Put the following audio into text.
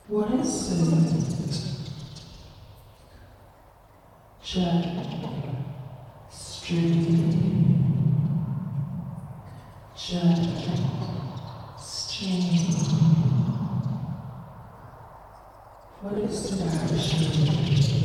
What is it? Jet stream, jet stream. What is the direction?